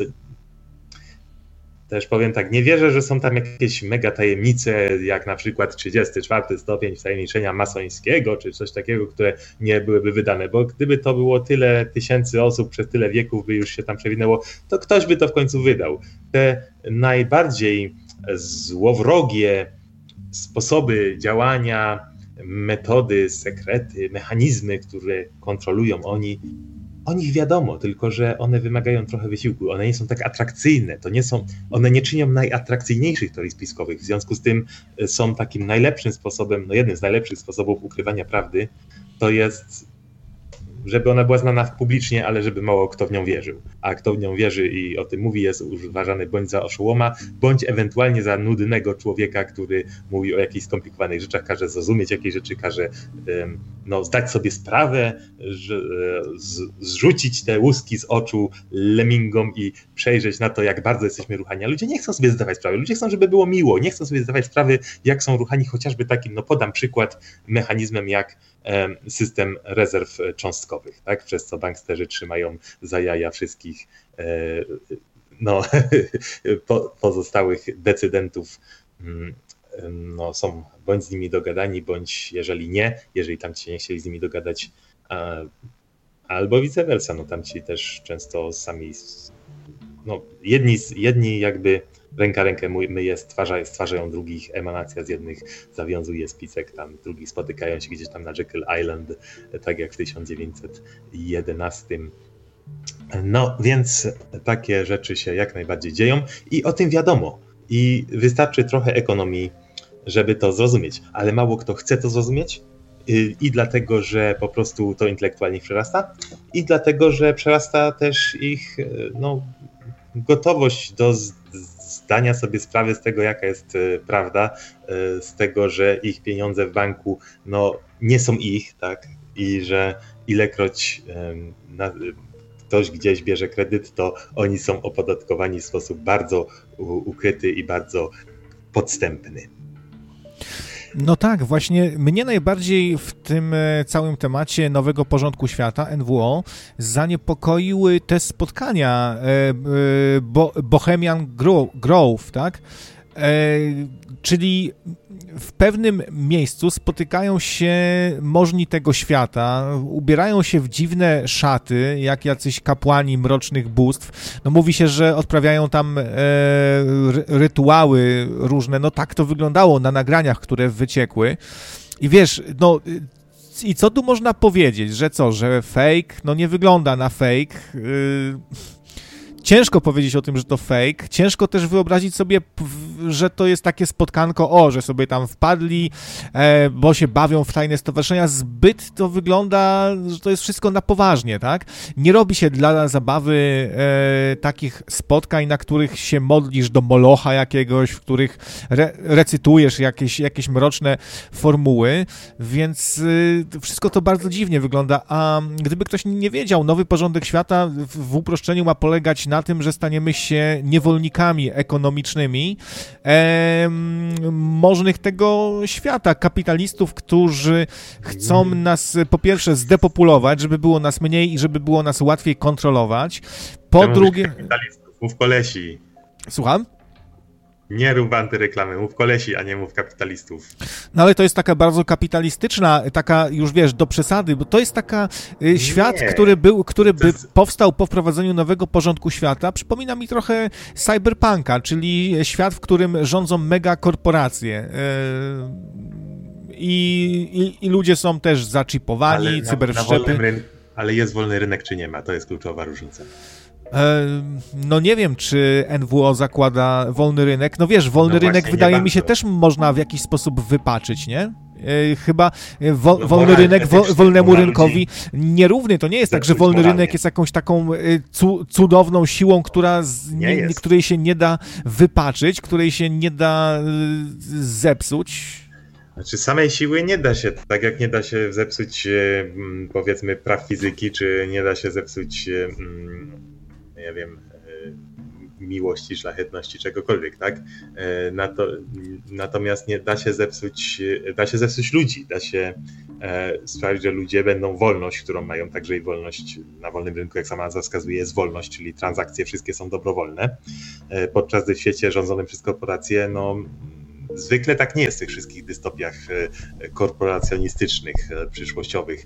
też powiem tak, nie wierzę, że są tam jakieś mega tajemnice, jak na przykład 34 stopień wtajemniczenia masońskiego, czy coś takiego, które nie byłyby wydane, bo gdyby to było tyle tysięcy osób przez tyle wieków, by już się tam przewinęło, to ktoś by to w końcu wydał. Te najbardziej złowrogie sposoby działania, metody, sekrety, mechanizmy, które kontrolują o nich wiadomo, tylko że one wymagają trochę wysiłku, one nie są tak atrakcyjne, one nie czynią najatrakcyjniejszych teorii spiskowych, w związku z tym są takim najlepszym sposobem, jednym z najlepszych sposobów ukrywania prawdy, to jest, żeby ona była znana publicznie, ale żeby mało kto w nią wierzył. A kto w nią wierzy i o tym mówi, jest uważany bądź za oszołoma, bądź ewentualnie za nudnego człowieka, który mówi o jakichś skomplikowanych rzeczach, każe zrozumieć jakieś rzeczy, każe zdać sobie sprawę, zrzucić te łuski z oczu lemmingom i przejrzeć na to, jak bardzo jesteśmy ruchani. A ludzie nie chcą sobie zdawać sprawy, ludzie chcą, żeby było miło, nie chcą sobie zdawać sprawy, jak są ruchani chociażby takim, podam przykład, mechanizmem jak system rezerw cząstkowych, tak? Przez co banksterzy trzymają za jaja wszystkich pozostałych decydentów, są bądź z nimi dogadani, bądź jeżeli tam ci nie chcieli z nimi dogadać, albo vice versa, tamci też często sami, jedni jakby ręka rękę myje, stwarzają drugich, emanacja z jednych zawiązuje spisek, tam drugi spotykają się gdzieś tam na Jekyll Island, tak jak w 1911. Więc takie rzeczy się jak najbardziej dzieją i o tym wiadomo. I wystarczy trochę ekonomii, żeby to zrozumieć, ale mało kto chce to zrozumieć i dlatego, że po prostu to intelektualnie ich przerasta i dlatego, że przerasta też ich gotowość do zdania sobie sprawy z tego, jaka jest prawda, z tego, że ich pieniądze w banku nie są ich, tak, i że ilekroć ktoś gdzieś bierze kredyt, to oni są opodatkowani w sposób bardzo ukryty i bardzo podstępny. No tak, właśnie mnie najbardziej w tym całym temacie nowego porządku świata, NWO, zaniepokoiły te spotkania Bohemian Grove, tak? Czyli w pewnym miejscu spotykają się możni tego świata, ubierają się w dziwne szaty, jak jacyś kapłani mrocznych bóstw. Mówi się, że odprawiają tam rytuały różne. Tak to wyglądało na nagraniach, które wyciekły. I wiesz, i co tu można powiedzieć? Że co, że fake? Nie wygląda na fake. Ciężko powiedzieć o tym, że to fake. Ciężko też wyobrazić sobie, że to jest takie spotkanko, że sobie tam wpadli, bo się bawią w tajne stowarzyszenia. Zbyt to wygląda, że to jest wszystko na poważnie, tak? Nie robi się dla zabawy takich spotkań, na których się modlisz do Molocha jakiegoś, w których recytujesz jakieś mroczne formuły, więc wszystko to bardzo dziwnie wygląda. A gdyby ktoś nie wiedział, nowy porządek świata w uproszczeniu ma polegać na tym, że staniemy się niewolnikami ekonomicznymi możnych tego świata, kapitalistów, którzy chcą nas po pierwsze zdepopulować, żeby było nas mniej i żeby było nas łatwiej kontrolować. Po drugie... Kapitalistów, mów kolesi. Słucham? Nie rób antyreklamy, mów kolesi, a nie mów kapitalistów. Ale to jest taka bardzo kapitalistyczna, taka już wiesz, do przesady, bo to jest taka świat, który powstał po wprowadzeniu nowego porządku świata. Przypomina mi trochę cyberpunka, czyli świat, w którym rządzą megakorporacje. I ludzie są też zaczipowani, cyberwszczepy. Ale jest wolny rynek, czy nie ma? To jest kluczowa różnica. Nie wiem, czy NWO zakłada wolny rynek. Wiesz, wolny rynek wydaje mi się też można w jakiś sposób wypaczyć, nie? Chyba wolny rynek wolnemu rynkowi nierówny. To nie jest tak, że wolny rynek jest jakąś taką cudowną siłą, której się nie da wypaczyć, której się nie da zepsuć. Znaczy samej siły nie da się, tak jak nie da się zepsuć powiedzmy praw fizyki, czy nie da się zepsuć nie wiem, miłości, szlachetności, czegokolwiek, tak? Natomiast nie da się zepsuć ludzi, da się sprawić, że ludzie będą wolność, którą mają także i wolność na wolnym rynku, jak sama nazwa wskazuje, jest wolność, czyli transakcje wszystkie są dobrowolne, podczas gdy w świecie rządzonym przez korporacje, zwykle tak nie jest w tych wszystkich dystopiach korporacjonistycznych, przyszłościowych,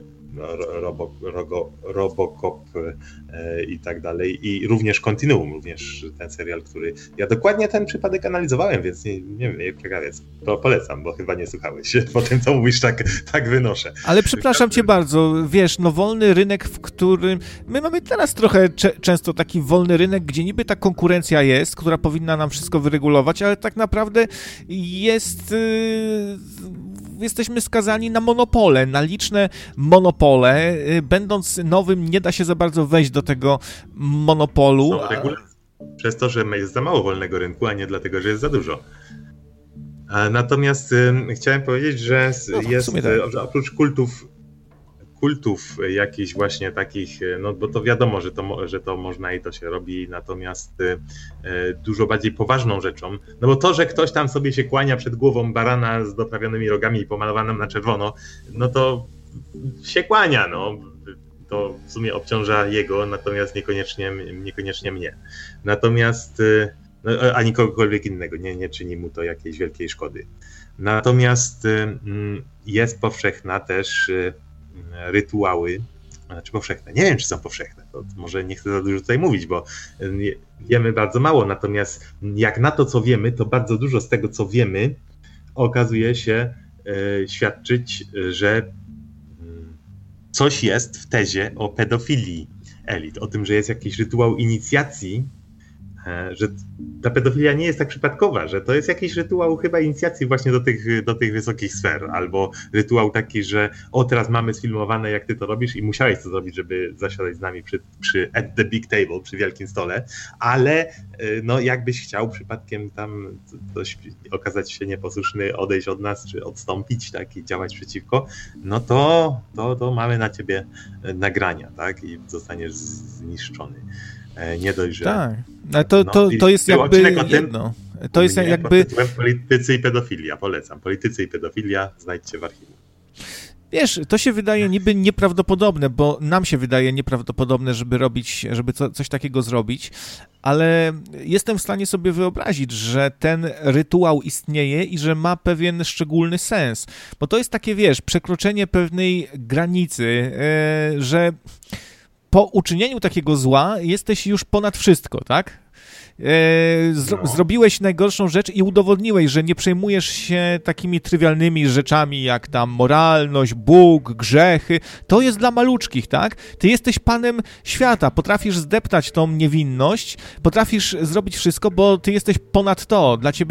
Robocop i tak dalej. I również Continuum, również ten serial, który... Ja dokładnie ten przypadek analizowałem, więc nie wiem, Krawiec, to polecam, bo chyba nie słuchałeś. Po tym, co mówisz, tak wynoszę. Ale przepraszam cię bardzo, wiesz, wolny rynek, w którym... My mamy teraz trochę często taki wolny rynek, gdzie niby ta konkurencja jest, która powinna nam wszystko wyregulować, ale tak naprawdę jesteśmy skazani na monopole, na liczne monopole. Będąc nowym, nie da się za bardzo wejść do tego monopolu. Przez to, że jest za mało wolnego rynku, a nie dlatego, że jest za dużo. Natomiast chciałem powiedzieć, że jest oprócz kultów jakichś właśnie takich, bo to wiadomo, że to można i to się robi, natomiast dużo bardziej poważną rzeczą, bo to, że ktoś tam sobie się kłania przed głową barana z doprawionymi rogami i pomalowanym na czerwono, to się kłania, to w sumie obciąża jego, natomiast niekoniecznie mnie. Natomiast, ani kogokolwiek innego, nie czyni mu to jakiejś wielkiej szkody. Natomiast jest powszechna też rytuały, znaczy powszechne. Nie wiem, czy są powszechne, to może nie chcę za dużo tutaj mówić, bo wiemy bardzo mało, natomiast jak na to, co wiemy, to bardzo dużo z tego, co wiemy, okazuje się świadczyć, że coś jest w tezie o pedofilii elit, o tym, że jest jakiś rytuał inicjacji, że ta pedofilia nie jest tak przypadkowa, że to jest jakiś rytuał chyba inicjacji właśnie do tych wysokich sfer, albo rytuał taki, że teraz mamy sfilmowane, jak ty to robisz i musiałeś to zrobić, żeby zasiadać z nami przy at the big table, przy wielkim stole, ale jakbyś chciał przypadkiem tam coś okazać się nieposłuszny, odejść od nas, czy odstąpić, tak, i działać przeciwko, to mamy na ciebie nagrania, tak, i zostaniesz zniszczony. Nie dość, że... Tak, ale to jest jakby jedno. To jest jakby... Politycy i pedofilia, polecam. Politycy i pedofilia, znajdźcie w archiwum. Wiesz, to się wydaje niby nieprawdopodobne, bo nam się wydaje nieprawdopodobne, żeby coś takiego zrobić, ale jestem w stanie sobie wyobrazić, że ten rytuał istnieje i że ma pewien szczególny sens, bo to jest takie, wiesz, przekroczenie pewnej granicy, że po uczynieniu takiego zła jesteś już ponad wszystko, tak? Zrobiłeś najgorszą rzecz i udowodniłeś, że nie przejmujesz się takimi trywialnymi rzeczami jak tam moralność, Bóg, grzechy. To jest dla maluczkich, tak? Ty jesteś panem świata, potrafisz zdeptać tą niewinność, potrafisz zrobić wszystko, bo ty jesteś ponad to. Dla ciebie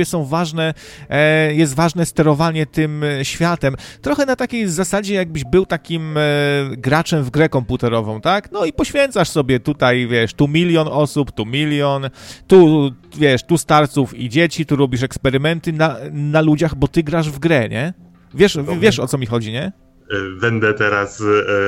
jest ważne sterowanie tym światem. Trochę na takiej zasadzie, jakbyś był takim graczem w grę komputerową, tak? No i poświęcasz sobie tutaj, wiesz, tu 1 000 000 osób, tu 1 000 000, tu starców i dzieci, tu robisz eksperymenty na ludziach, bo ty grasz w grę, nie? Wiesz o co mi chodzi, nie? Będę teraz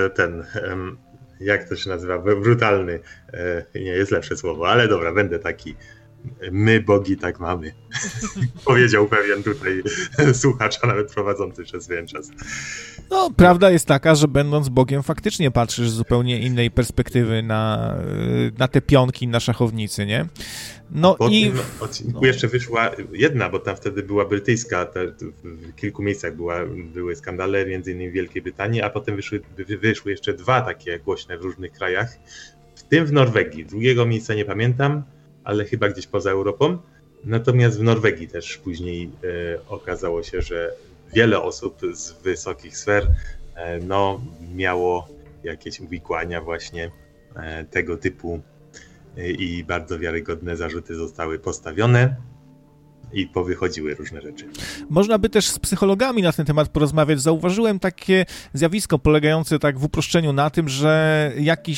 jak to się nazywa? Brutalny. Nie, jest lepsze słowo, ale dobra, będę taki. My, bogi, tak mamy. Powiedział pewien tutaj słuchacz, a nawet prowadzący przez pewien czas. No, prawda jest taka, że będąc Bogiem faktycznie patrzysz z zupełnie innej perspektywy na te pionki na szachownicy, nie? No po i... tym odcinku jeszcze wyszła jedna, bo tam wtedy była brytyjska, w kilku miejscach były skandale, między innymi w Wielkiej Brytanii, a potem wyszły jeszcze 2 takie głośne w różnych krajach, w tym w Norwegii. Drugiego miejsca nie pamiętam, ale chyba gdzieś poza Europą. Natomiast w Norwegii też później okazało się, że wiele osób z wysokich sfer miało jakieś uwikłania właśnie tego typu i bardzo wiarygodne zarzuty zostały postawione. i powychodziły różne rzeczy. Można by też z psychologami na ten temat porozmawiać. Zauważyłem takie zjawisko polegające tak w uproszczeniu na tym, że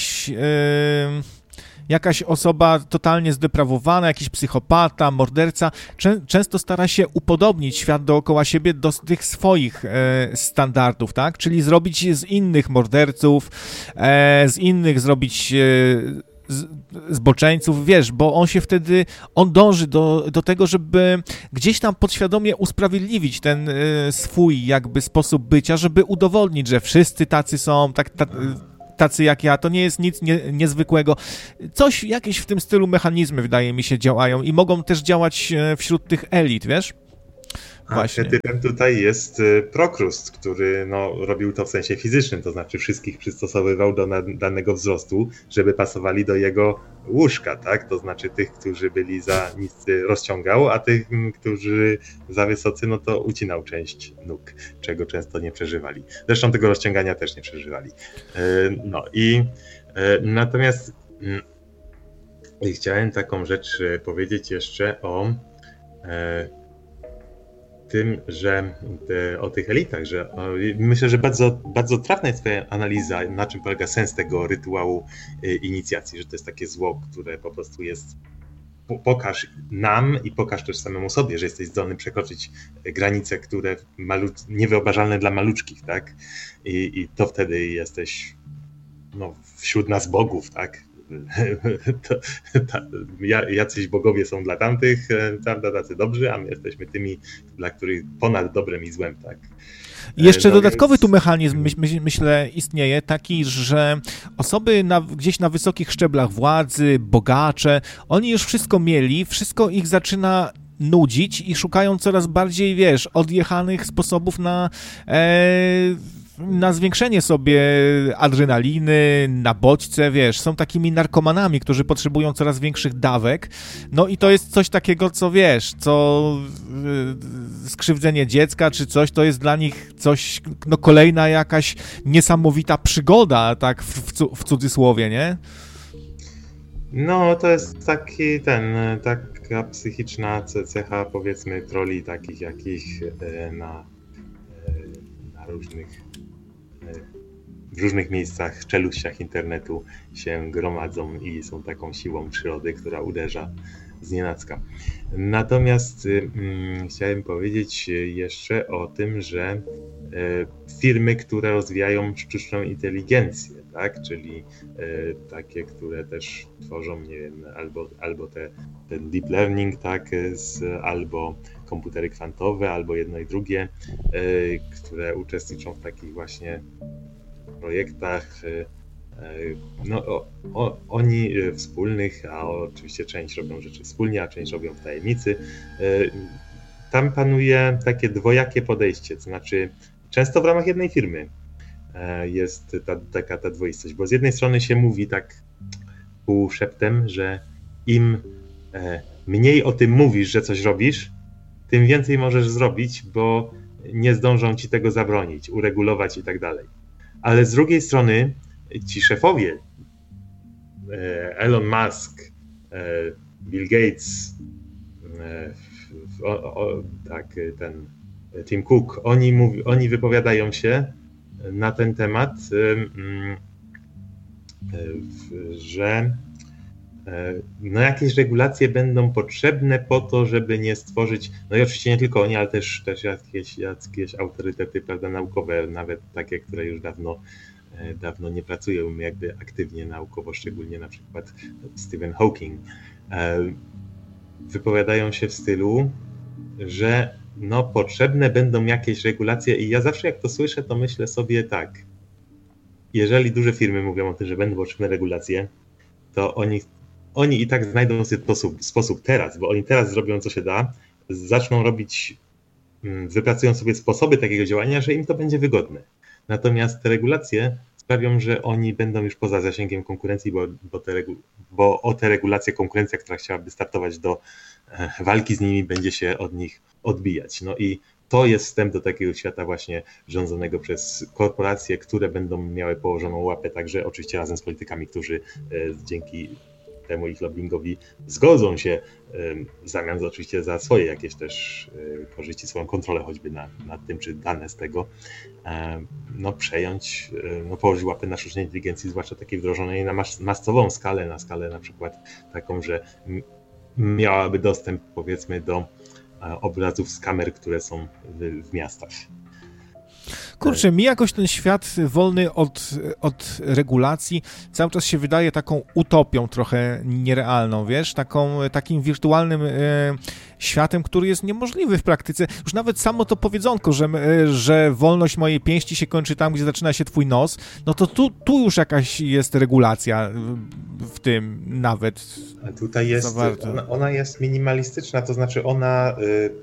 jakaś osoba totalnie zdeprawowana, jakiś psychopata, morderca, często stara się upodobnić świat dookoła siebie do tych swoich standardów, tak? Czyli zrobić z innych morderców, z innych zrobić zboczeńców, wiesz, bo on dąży do tego, żeby gdzieś tam podświadomie usprawiedliwić ten swój jakby sposób bycia, żeby udowodnić, że wszyscy tacy są, tacy jak ja, to nie jest nic niezwykłego. Jakieś w tym stylu mechanizmy, wydaje mi się, działają i mogą też działać wśród tych elit, wiesz? Właśnie. Archetypem tutaj jest Prokrust, który robił to w sensie fizycznym, to znaczy wszystkich przystosowywał do danego wzrostu, żeby pasowali do jego łóżka, tak? To znaczy tych, którzy byli za niscy, rozciągał, a tych, którzy za wysocy, to ucinał część nóg, czego często nie przeżywali. Zresztą tego rozciągania też nie przeżywali. Natomiast chciałem taką rzecz powiedzieć jeszcze o tym, że o tych elitach, że myślę, że bardzo, bardzo trafna jest twoja analiza, na czym polega sens tego rytuału inicjacji, że to jest takie zło, które po prostu jest, pokaż nam i pokaż też samemu sobie, że jesteś zdolny przekroczyć granice, które niewyobrażalne dla maluczkich, tak? I to wtedy jesteś wśród nas bogów, tak? Jacyś bogowie są dla tamtych, tacy dobrzy, a my jesteśmy tymi, dla których ponad dobrem i złem, tak. I jeszcze dodatkowy tu mechanizm, myślę, istnieje, taki, że osoby gdzieś na wysokich szczeblach władzy, bogacze, oni już wszystko mieli, wszystko ich zaczyna nudzić i szukają coraz bardziej, wiesz, odjechanych sposobów na zwiększenie sobie adrenaliny, na bodźce, wiesz, są takimi narkomanami, którzy potrzebują coraz większych dawek, i to jest coś takiego, co wiesz, skrzywdzenie dziecka, czy coś, to jest dla nich coś, kolejna jakaś niesamowita przygoda, tak w cudzysłowie, nie? To jest taka psychiczna cecha, powiedzmy, troli takich jakich na w różnych miejscach, czeluściach internetu się gromadzą i są taką siłą przyrody, która uderza znienacka. Natomiast chciałem powiedzieć jeszcze o tym, że firmy, które rozwijają sztuczną inteligencję, tak, czyli takie, które też tworzą, nie wiem, albo ten deep learning, tak, albo komputery kwantowe, albo jedno i drugie, które uczestniczą w takich właśnie projektach, oni wspólnych, a oczywiście część robią rzeczy wspólnie, a część robią w tajemnicy. Tam panuje takie dwojakie podejście, to znaczy często w ramach jednej firmy jest ta dwoistość, bo z jednej strony się mówi tak półszeptem, że im mniej o tym mówisz, że coś robisz, tym więcej możesz zrobić, bo nie zdążą ci tego zabronić, uregulować i tak dalej. Ale z drugiej strony ci szefowie, Elon Musk, Bill Gates, ten Tim Cook, oni wypowiadają się na ten temat, że jakieś regulacje będą potrzebne po to, żeby nie stworzyć, i oczywiście nie tylko oni, ale też jakieś autorytety, prawda, naukowe, nawet takie, które już dawno nie pracują jakby aktywnie naukowo, szczególnie na przykład Stephen Hawking, wypowiadają się w stylu, że potrzebne będą jakieś regulacje i ja zawsze jak to słyszę, to myślę sobie tak, jeżeli duże firmy mówią o tym, że będą potrzebne regulacje, to oni i tak znajdą sobie sposób teraz, bo oni teraz zrobią co się da, zaczną robić, wypracują sobie sposoby takiego działania, że im to będzie wygodne. Natomiast te regulacje sprawią, że oni będą już poza zasięgiem konkurencji, bo o te regulacje konkurencja, która chciałaby startować do walki z nimi, będzie się od nich odbijać. I to jest wstęp do takiego świata właśnie rządzonego przez korporacje, które będą miały położoną łapę także oczywiście razem z politykami, którzy dzięki temu ich lobbingowi zgodzą się w zamian oczywiście za swoje jakieś też korzyści, swoją kontrolę choćby nad tym, czy dane z tego przejąć, położyć łapy na sztucznej inteligencji, zwłaszcza takiej wdrożonej na masową skalę, na skalę na przykład taką, że miałaby dostęp powiedzmy do obrazów z kamer, które są w miastach. Kurczę, mi jakoś ten świat wolny od regulacji cały czas się wydaje taką utopią trochę nierealną, wiesz? Takim wirtualnym światem, który jest niemożliwy w praktyce. Już nawet samo to powiedzonko, że wolność mojej pięści się kończy tam, gdzie zaczyna się twój nos, no to tu już jakaś jest regulacja w tym nawet. A tutaj jest, ona jest minimalistyczna, to znaczy ona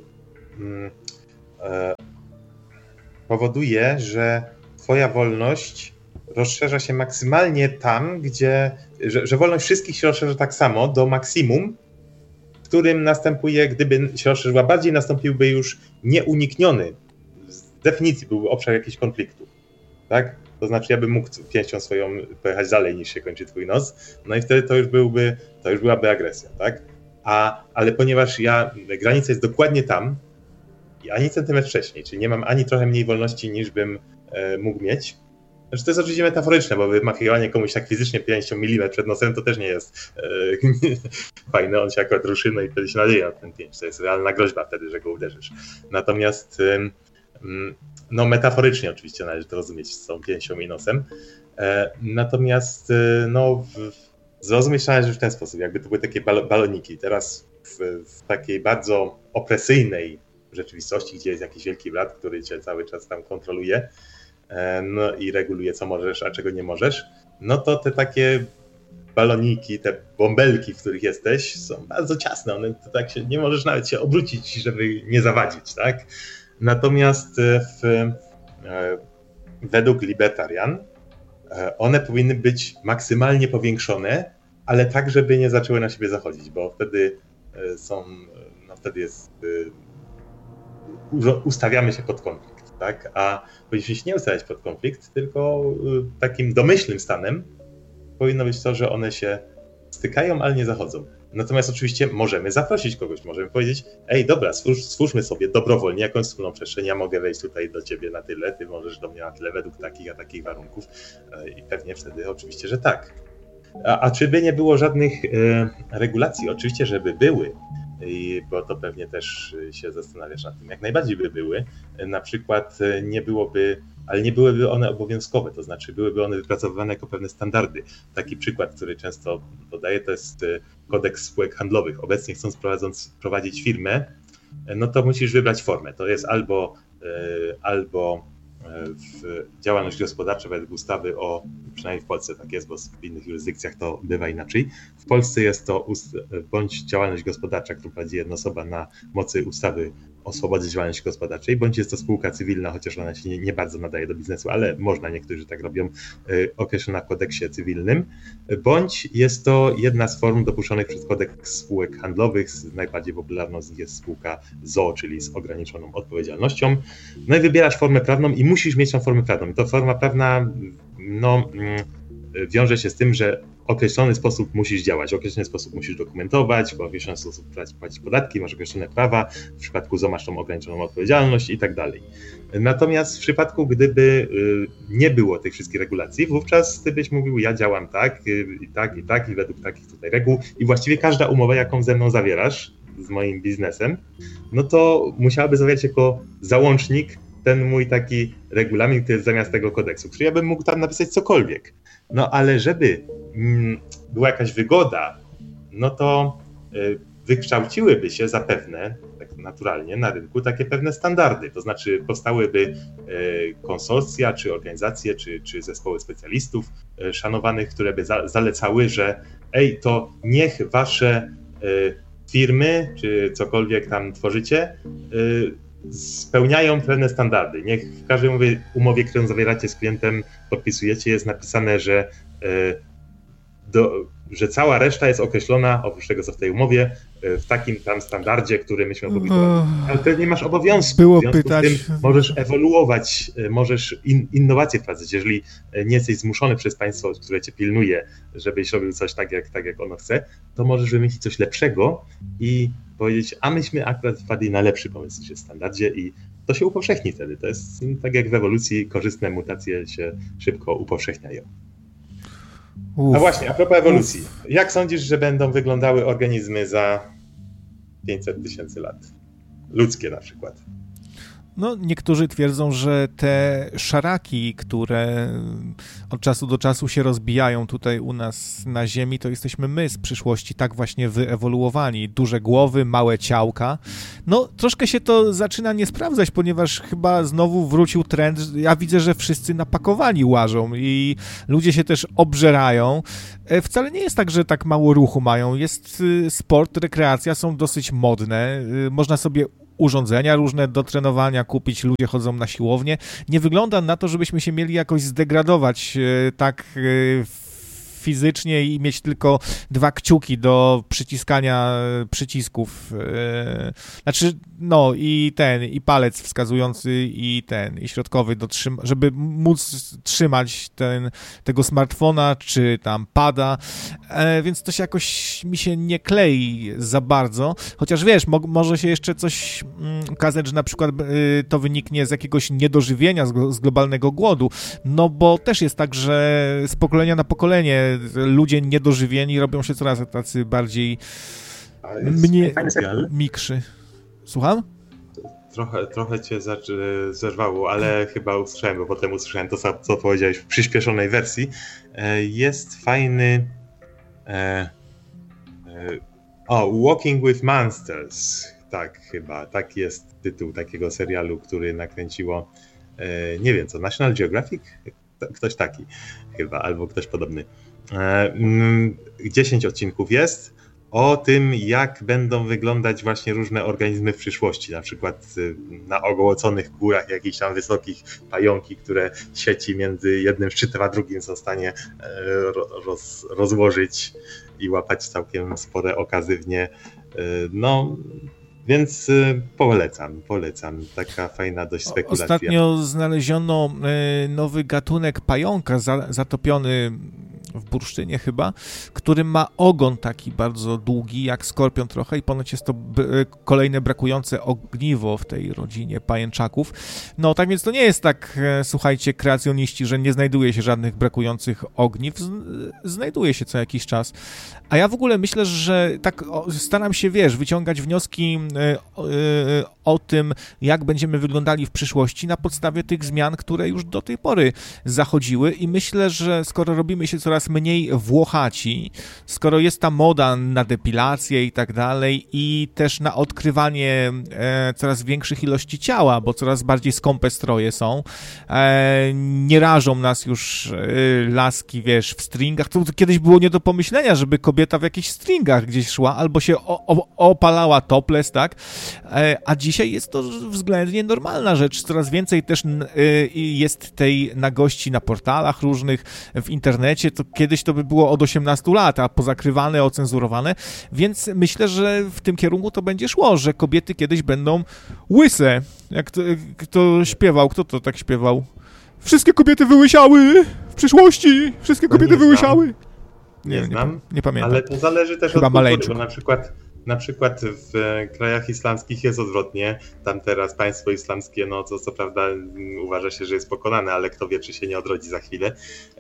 powoduje, że twoja wolność rozszerza się maksymalnie tam, gdzie, że wolność wszystkich się rozszerza tak samo do maksimum, w którym następuje, gdyby się rozszerzyła bardziej, nastąpiłby już nieunikniony, z definicji byłby obszar jakiegoś konfliktu, tak? To znaczy ja bym mógł pięścią swoją pojechać dalej niż się kończy twój nos, no i wtedy to już byłaby agresja, tak? Ale ponieważ granica jest dokładnie tam, i ani centymetr wcześniej, czyli nie mam ani trochę mniej wolności niż bym mógł mieć. Znaczy to jest oczywiście metaforyczne, bo wymachiwanie komuś tak fizycznie pięścią milimetr przed nosem to też nie jest fajne, on się akurat ruszy, no i wtedy się nadzieje na ten pięść, to jest realna groźba wtedy, że go uderzysz. Natomiast metaforycznie oczywiście należy to rozumieć z tą pięścią i nosem, natomiast zrozumieć należy w ten sposób, jakby to były takie baloniki. Teraz w takiej bardzo opresyjnej rzeczywistości, gdzie jest jakiś wielki brat, który cię cały czas tam kontroluje i reguluje, co możesz, a czego nie możesz, no to te takie baloniki, te bąbelki, w których jesteś, są bardzo ciasne. One to tak się nie możesz nawet się obrócić, żeby nie zawadzić, tak? Natomiast według libertarian one powinny być maksymalnie powiększone, ale tak, żeby nie zaczęły na siebie zachodzić, bo wtedy wtedy jest ustawiamy się pod konflikt, tak? A powinniśmy się nie ustawiać pod konflikt, tylko takim domyślnym stanem powinno być to, że one się stykają, ale nie zachodzą. Natomiast oczywiście możemy zaprosić kogoś, możemy powiedzieć, ej, dobra, stwórzmy sobie dobrowolnie jakąś wspólną przestrzeń, ja mogę wejść tutaj do ciebie na tyle, ty możesz do mnie na tyle według takich, a takich warunków i pewnie wtedy oczywiście, że tak. A czy by nie było żadnych regulacji? Oczywiście, żeby były, bo to pewnie też się zastanawiasz nad tym, jak najbardziej by były. Na przykład nie byłyby one obowiązkowe, to znaczy byłyby one wypracowywane jako pewne standardy. Taki przykład, który często podaję, to jest kodeks spółek handlowych. Obecnie chcąc prowadzić firmę, no to musisz wybrać formę. To jest albo działalność gospodarcza według ustawy przynajmniej w Polsce tak jest, bo w innych jurysdykcjach to bywa inaczej. W Polsce jest to bądź działalność gospodarcza, którą prowadzi jedna osoba na mocy ustawy o swobodzie działalności gospodarczej, bądź jest to spółka cywilna, chociaż ona się nie bardzo nadaje do biznesu, ale można, niektórzy tak robią, określona w kodeksie cywilnym, bądź jest to jedna z form dopuszczonych przez kodeks spółek handlowych, najbardziej popularną z nich jest spółka z.o.o., czyli z ograniczoną odpowiedzialnością. No i wybierasz formę prawną i musisz mieć tą formę prawną. I to forma prawna wiąże się z tym, że w określony sposób musisz działać, w określony sposób musisz dokumentować, w określony sposób płacić podatki, masz określone prawa, w przypadku ZOO masz tą ograniczoną odpowiedzialność i tak dalej. Natomiast w przypadku, gdyby nie było tych wszystkich regulacji, wówczas ty byś mówił, ja działam tak i według takich tutaj reguł i właściwie każda umowa, jaką ze mną zawierasz, z moim biznesem, no to musiałaby zawierać jako załącznik ten mój taki regulamin, który jest zamiast tego kodeksu, który ja bym mógł tam napisać cokolwiek. No ale żeby była jakaś wygoda, no to wykształciłyby się zapewne, tak naturalnie na rynku, takie pewne standardy. To znaczy powstałyby konsorcja, czy organizacje, czy zespoły specjalistów szanowanych, które by zalecały, że to niech wasze firmy, czy cokolwiek tam tworzycie, spełniają pewne standardy. Niech w każdej umowie, którą zawieracie z klientem, podpisujecie, jest napisane, że że cała reszta jest określona, oprócz tego co w tej umowie, w takim tam standardzie, który myśmy opublikowali. Ale ty nie masz obowiązku. Było w związku pytać. z tym możesz ewoluować, możesz innowacje wprowadzać. Jeżeli nie jesteś zmuszony przez państwo, które cię pilnuje, żebyś robił coś tak jak ono chce, to możesz wymyślić coś lepszego i powiedzieć, a myśmy akurat wpadli na lepszy pomysł niż jest w standardzie i to się upowszechni wtedy. To jest tak jak w ewolucji, korzystne mutacje się szybko upowszechniają. A właśnie, a propos ewolucji. Jak sądzisz, że będą wyglądały organizmy za 500 000 lat? Ludzkie na przykład. No, niektórzy twierdzą, że te szaraki, które od czasu do czasu się rozbijają tutaj u nas na Ziemi, to jesteśmy my z przyszłości tak właśnie wyewoluowani. Duże głowy, małe ciałka. No, troszkę się to zaczyna nie sprawdzać, ponieważ chyba znowu wrócił trend. Ja widzę, że wszyscy napakowani łażą i ludzie się też obżerają. Wcale nie jest tak, że tak mało ruchu mają. Jest sport, rekreacja, są dosyć modne. Można sobie urządzenia różne do trenowania kupić, ludzie chodzą na siłownię. Nie wygląda na to, żebyśmy się mieli jakoś zdegradować tak fizycznie i mieć tylko 2 kciuki do przyciskania przycisków. Znaczy, no i i palec wskazujący i środkowy, żeby móc trzymać tego smartfona czy tam pada, więc to się jakoś mi się nie klei za bardzo, chociaż wiesz, może się jeszcze coś okazać, że na przykład to wyniknie z jakiegoś niedożywienia, z globalnego głodu, no bo też jest tak, że z pokolenia na pokolenie ludzie niedożywieni robią się coraz tacy bardziej mikrzy. Słucham? Trochę cię zerwało, ale chyba usłyszałem, bo potem usłyszałem to, co powiedziałeś w przyspieszonej wersji. Jest fajny Walking with Monsters. Tak, chyba. Tak jest tytuł takiego serialu, który nakręciło nie wiem co, National Geographic? Ktoś taki chyba, albo ktoś podobny. 10 odcinków jest o tym, jak będą wyglądać właśnie różne organizmy w przyszłości, na przykład na ogołoconych górach jakichś tam wysokich pająki, które sieci między jednym szczytem a drugim są w stanie rozłożyć i łapać całkiem spore okazy w nie. No, więc polecam. Taka fajna dość spekulacja. Ostatnio znaleziono nowy gatunek pająka zatopiony w bursztynie chyba, który ma ogon taki bardzo długi, jak skorpion trochę i ponoć jest to kolejne brakujące ogniwo w tej rodzinie pajęczaków. No tak więc to nie jest tak, słuchajcie, kreacjoniści, że nie znajduje się żadnych brakujących ogniw, znajduje się co jakiś czas. A ja w ogóle myślę, że tak staram się, wyciągać wnioski o tym, jak będziemy wyglądali w przyszłości na podstawie tych zmian, które już do tej pory zachodziły i myślę, że skoro robimy się coraz mniej włochaci, skoro jest ta moda na depilację i tak dalej i też na odkrywanie coraz większych ilości ciała, bo coraz bardziej skąpe stroje są, nie rażą nas już laski, w stringach, to kiedyś było nie do pomyślenia, żeby kobieta w jakichś stringach gdzieś szła, albo się opalała topless, tak? A dzisiaj jest to względnie normalna rzecz. Coraz więcej też jest tej nagości na portalach różnych, w internecie. To kiedyś to by było od 18 lat, a pozakrywane, ocenzurowane. Więc myślę, że w tym kierunku to będzie szło, że kobiety kiedyś będą łyse. Jak kto śpiewał? Kto to tak śpiewał? Wszystkie kobiety wyłysiały w przyszłości. Wszystkie kobiety wyłysiały. Nie znam, nie pamiętam. Ale to zależy też chyba od kultury, Maleńczuk. bo na przykład w krajach islamskich jest odwrotnie. Tam teraz państwo islamskie, no to co prawda uważa się, że jest pokonane, ale kto wie, czy się nie odrodzi za chwilę.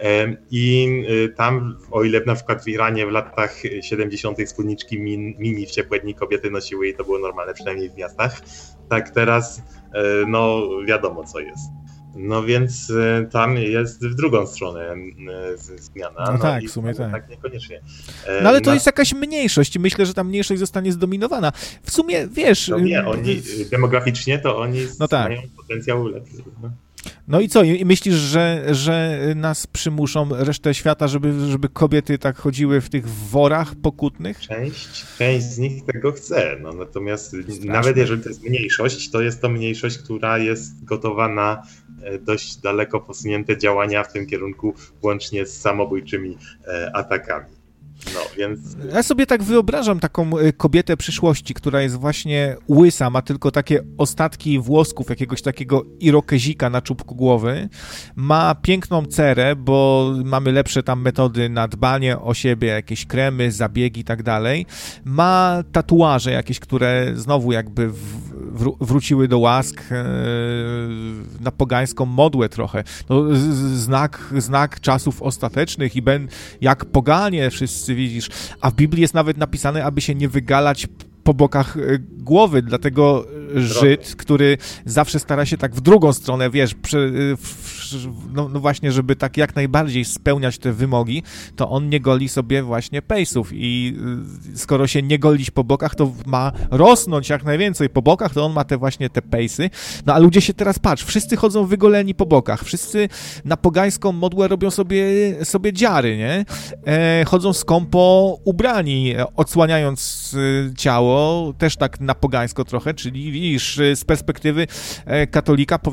I tam, o ile na przykład w Iranie w latach 70. spódniczki mini w ciepłe dni kobiety nosiły i to było normalne, przynajmniej w miastach, tak teraz no wiadomo co jest. No więc tam jest w drugą stronę zmiana. No tak, w sumie tak. Tak niekoniecznie. No ale to jest jakaś mniejszość i myślę, że ta mniejszość zostanie zdominowana. W sumie, No nie, oni demograficznie to oni mają potencjał lepszy. No i co? I myślisz, że nas przymuszą resztę świata, żeby kobiety tak chodziły w tych worach pokutnych? Część z nich tego chce. No, natomiast nawet jeżeli to jest mniejszość, to jest to mniejszość, która jest gotowa na dość daleko posunięte działania w tym kierunku, łącznie z samobójczymi atakami. No, więc... Ja sobie tak wyobrażam taką kobietę przyszłości, która jest właśnie łysa, ma tylko takie ostatki włosków, jakiegoś takiego irokezika na czubku głowy, ma piękną cerę, bo mamy lepsze tam metody na dbanie o siebie, jakieś kremy, zabiegi i tak dalej, ma tatuaże jakieś, które znowu jakby wróciły do łask, na pogańską modłę trochę. No, znak czasów ostatecznych i jak poganie wszyscy widzisz, a w Biblii jest nawet napisane, aby się nie wygalać po bokach głowy, dlatego Żyd, który zawsze stara się tak w drugą stronę, wiesz, no właśnie, żeby tak jak najbardziej spełniać te wymogi, to on nie goli sobie właśnie pejsów i skoro się nie golić po bokach, to ma rosnąć jak najwięcej po bokach, to on ma te pejsy. No a ludzie się teraz, patrz, wszyscy chodzą wygoleni po bokach, wszyscy na pogańską modłę robią sobie dziary, nie? Chodzą skąpo ubrani, odsłaniając ciało, też tak na pogańsko trochę, czyli widzisz, z perspektywy katolika